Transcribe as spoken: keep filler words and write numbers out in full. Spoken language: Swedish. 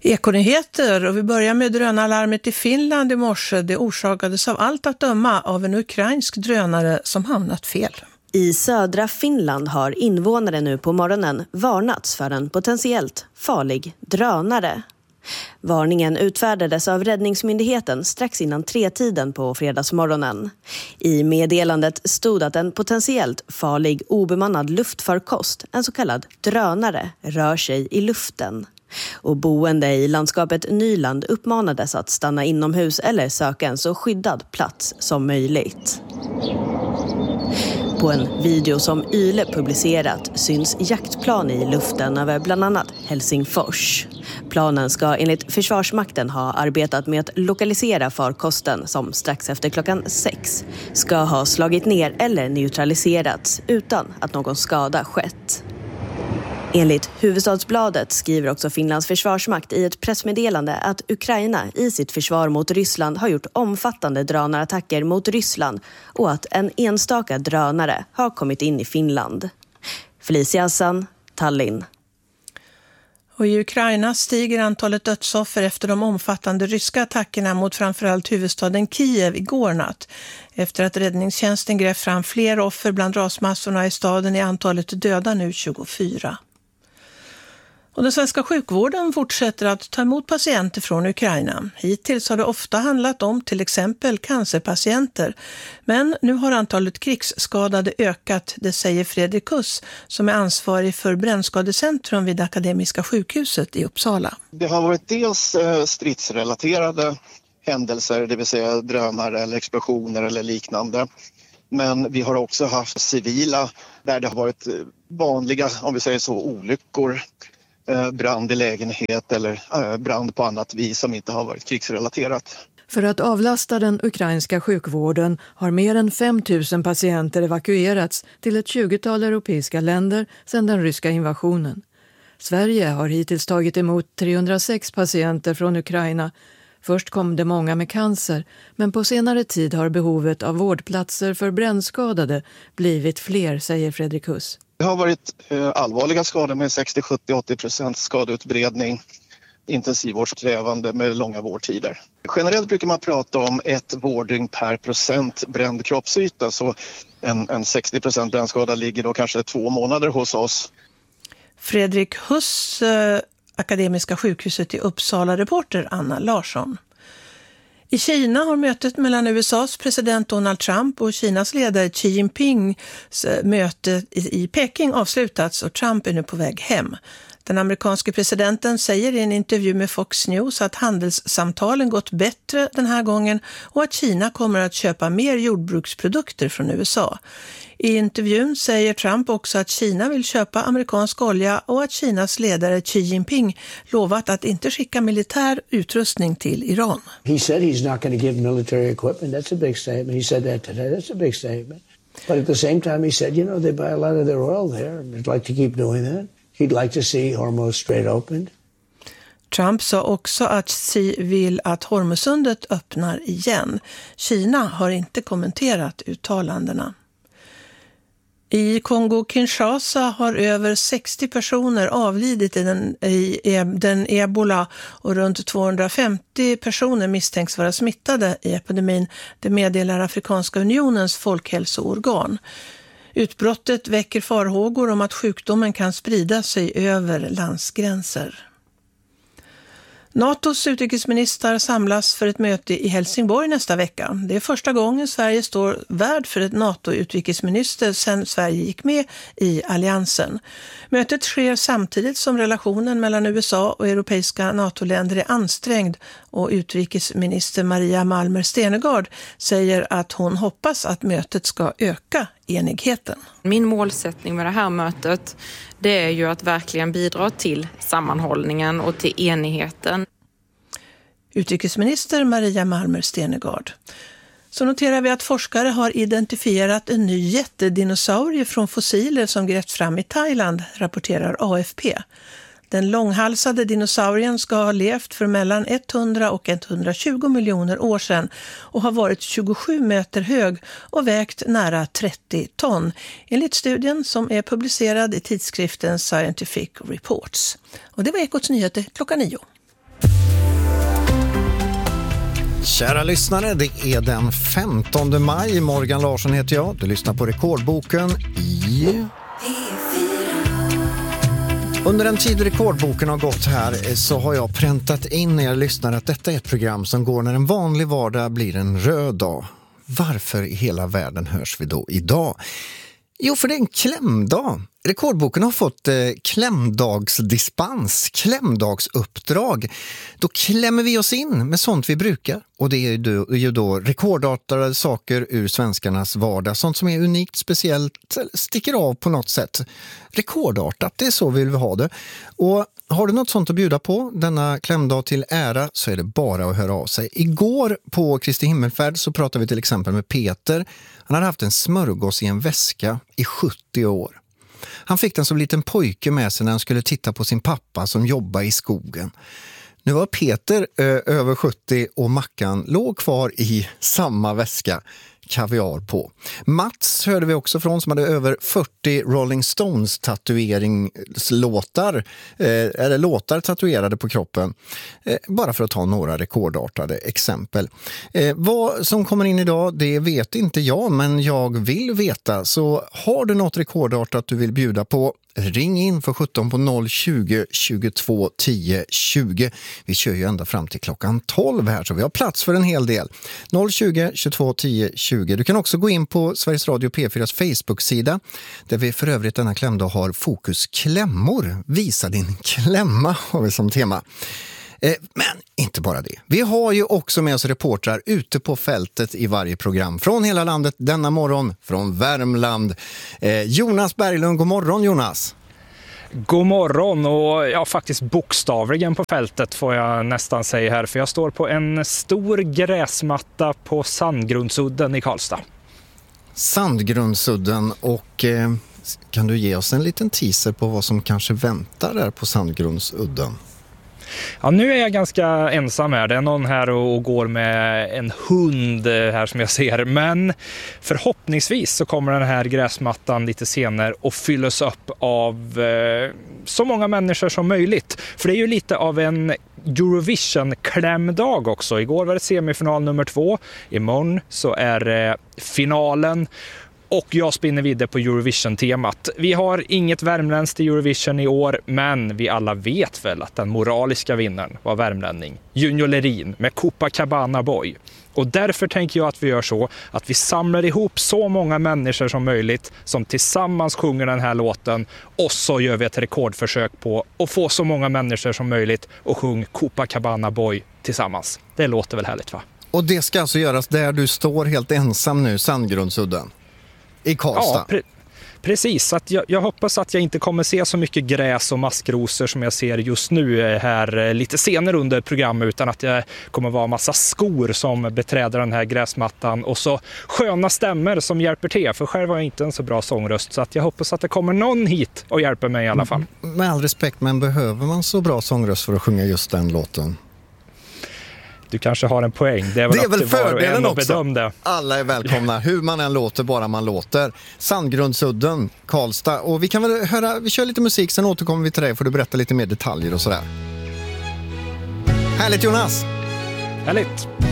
Ekonyheter, och vi börjar med drönarlarmet i Finland i morse. Det orsakades av allt att döma av en ukrainsk drönare som hamnat fel. I södra Finland har invånare nu på morgonen varnats för en potentiellt farlig drönare. Varningen utfärdades av räddningsmyndigheten strax innan tretiden på fredagsmorgonen. I meddelandet stod att en potentiellt farlig obemannad luftfarkost, en så kallad drönare, rör sig i luften. Och boende i landskapet Nyland uppmanades att stanna inomhus eller söka en så skyddad plats som möjligt. På en video som Yle publicerat syns jaktplan i luften över bland annat Helsingfors. Planen ska enligt Försvarsmakten ha arbetat med att lokalisera farkosten som strax efter klockan sex ska ha slagit ner eller neutraliserats utan att någon skada skett. Enligt Huvudstadsbladet skriver också Finlands försvarsmakt i ett pressmeddelande att Ukraina i sitt försvar mot Ryssland har gjort omfattande drönarattacker mot Ryssland och att en enstaka drönare har kommit in i Finland. Felicia Hassan, Tallinn. Och i Ukraina stiger antalet dödsoffer efter de omfattande ryska attackerna mot framförallt huvudstaden Kiev igår natt. Efter att räddningstjänsten grävt fram fler offer bland rasmassorna i staden är antalet döda nu tjugofyra. Och den svenska sjukvården fortsätter att ta emot patienter från Ukraina. Hittills har det ofta handlat om till exempel cancerpatienter. Men nu har antalet krigsskadade ökat, det säger Fredrik Huss som är ansvarig för brännskadecentrum vid Akademiska sjukhuset i Uppsala. Det har varit dels stridsrelaterade händelser, det vill säga drönare eller explosioner eller liknande. Men vi har också haft civila där det har varit vanliga, om vi säger så, olyckor. Brand i lägenhet eller brand på annat vis som inte har varit krigsrelaterat. För att avlasta den ukrainska sjukvården har mer än fem tusen patienter evakuerats till ett tjugotal europeiska länder sedan den ryska invasionen. Sverige har hittills tagit emot trehundrasex patienter från Ukraina. Först kom det många med cancer, men på senare tid har behovet av vårdplatser för brännskadade blivit fler, säger Fredrik Huss. Det har varit eh, allvarliga skador med sextio, sjuttio, åttio procent skadeutbredning, intensivvårdskrävande med långa vårdtider. Generellt brukar man prata om ett vårddygn per procent bränd kroppsyta, så en, en sextio procent brännskada ligger då kanske två månader hos oss. Fredrik Huss, eh, Akademiska sjukhuset i Uppsala, reporter Anna Larsson. I Kina har mötet mellan U S A:s president Donald Trump och Kinas ledare Xi Jinpings möte i Peking avslutats och Trump är nu på väg hem. Den amerikanske presidenten säger i en intervju med Fox News att handelssamtalen gått bättre den här gången och att Kina kommer att köpa mer jordbruksprodukter från U S A. I intervjun säger Trump också att Kina vill köpa amerikansk olja och att Kinas ledare Xi Jinping lovat att inte skicka militär utrustning till Iran. He said he's not going to give military equipment. That's a big statement. He said that today. That's a big statement. But at the same time he said, you know, they buy a lot of their oil there and they'd like to keep doing that. He'd like to see Hormuz Strait opened. Trump sa också att Xi vill att Hormuzsundet öppnar igen. Kina har inte kommenterat uttalandena. I Kongo-Kinshasa har över sextio personer avlidit i den, i den ebola och runt tvåhundrafemtio personer misstänks vara smittade i epidemin. Det meddelar Afrikanska unionens folkhälsoorgan. Utbrottet väcker farhågor om att sjukdomen kan sprida sig över landsgränser. NATOs utrikesministrar samlas för ett möte i Helsingborg nästa vecka. Det är första gången Sverige står värd för ett NATO-utrikesminister sedan Sverige gick med i alliansen. Mötet sker samtidigt som relationen mellan U S A och europeiska NATO-länder är ansträngd och utrikesminister Maria Malmer Stenegard säger att hon hoppas att mötet ska öka enigheten. Min målsättning med det här mötet, det är ju att verkligen bidra till sammanhållningen och till enigheten. Utrikesminister Maria Malmer Stenegard. Så noterar vi att forskare har identifierat en ny jättedinosaurie från fossiler som grävt fram i Thailand, rapporterar A F P. Den långhalsade dinosaurien ska ha levt för mellan hundra och etthundratjugo miljoner år sedan och har varit tjugosju meter hög och vägt nära trettio ton, enligt studien som är publicerad i tidskriften Scientific Reports. Och det var Ekots nyheter klockan nio. Kära lyssnare, det är den femtonde maj. Morgan Larsson heter jag. Du lyssnar på Rekordboken i... Under den tid Rekordboken har gått här så har jag präntat in er lyssnare att detta är ett program som går när en vanlig vardag blir en röd dag. Varför i hela världen hörs vi då idag? Jo, för det är en klämdag. Rekordboken har fått eh, klämdagsdispens, klämdagsuppdrag. Då klämmer vi oss in med sånt vi brukar. Och det är ju, är ju då rekordartade saker ur svenskarnas vardag. Sånt som är unikt, speciellt, sticker av på något sätt. Rekordartat, det är så vi vill ha det. Och har du något sånt att bjuda på denna klämdag till ära så är det bara att höra av sig. Igår på Kristi himmelfärd så pratade vi till exempel med Peter. Han hade haft en smörgås i en väska i sjuttio år. Han fick den som liten pojke med sig när han skulle titta på sin pappa som jobbar i skogen. Nu var Peter ö, över sjuttio och Mackan låg kvar i samma väska, kaviar på. Mats hörde vi också från som hade över fyrtio Rolling Stones tatueringslåtar eh, eller låtar tatuerade på kroppen. Eh, bara för att ta några rekordartade exempel. Eh, vad som kommer in idag, det vet inte jag, men jag vill veta. Så har du något rekordartat du vill bjuda på, ring in för sjutton på noll tjugo tjugotvå tio tjugo. Vi kör ju ända fram till klockan tolv här så vi har plats för en hel del. noll tjugo tjugotvå tio tjugo. Du kan också gå in på Sveriges Radio P fyras Facebook-sida där vi för övrigt denna klämdag har fokus klämmor. Visa din klämma har vi som tema. Eh, men inte bara det. Vi har ju också med oss reportrar ute på fältet i varje program. Från hela landet denna morgon, från Värmland. Eh, Jonas Berglund, god morgon Jonas. God morgon och ja, faktiskt bokstavligen på fältet får jag nästan säga här. För jag står på en stor gräsmatta på Sandgrundsudden i Karlstad. Sandgrundsudden och eh, kan du ge oss en liten teaser på vad som kanske väntar där på Sandgrundsudden? Ja, nu är jag ganska ensam här. Det är någon här och går med en hund här som jag ser. Men förhoppningsvis så kommer den här gräsmattan lite senare och fyllas upp av eh, så många människor som möjligt. För det är ju lite av en Eurovision-klämdag också. Igår var det semifinal nummer två. Imorgon så är det eh, finalen. Och jag spinner vidare på Eurovision-temat. Vi har inget värmländskt i Eurovision i år, men vi alla vet väl att den moraliska vinnaren var värmlänning. Junior Lerin med Copacabana Boy. Och därför tänker jag att vi gör så att vi samlar ihop så många människor som möjligt som tillsammans sjunger den här låten. Och så gör vi ett rekordförsök på att få så många människor som möjligt och sjung Copacabana Boy tillsammans. Det låter väl härligt, va? Och det ska alltså göras där du står helt ensam nu, Sandgrundsudden. I Karlstad. Ja, pre- precis. Att jag, jag hoppas att jag inte kommer se så mycket gräs och maskrosor som jag ser just nu här lite senare under programmet, utan att det kommer vara massa skor som beträder den här gräsmattan och så sköna stämmer som hjälper till. För själv har jag inte en så bra sångröst, så att jag hoppas att det kommer någon hit och hjälper mig i alla fall. Med all respekt, men behöver man så bra sångröst för att sjunga just den låten? Du kanske har en poäng. Det är väl, det är väl fördelen också. Det. Alla är välkomna, hur man än låter, bara man låter. Sandgrundsudden, Karlstad. Och vi kan väl höra, vi kör lite musik, sen återkommer vi till dig för du berätta lite mer detaljer och sådär. Härligt Jonas! Härligt!